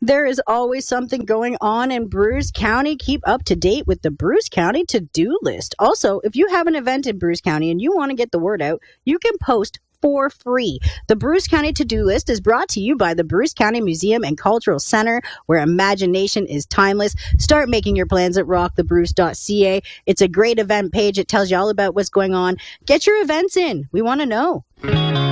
There is always something going on in Bruce County. Keep up to date with the Bruce County to-do list. Also, if you have an event in Bruce County and you want to get the word out, you can post for free. The Bruce County to-do list is brought to you by the Bruce County Museum and Cultural Center, where imagination is timeless. Start making your plans at rockthebruce.ca. It's a great event page. It tells you all about what's going on. Get your events in. We want to know.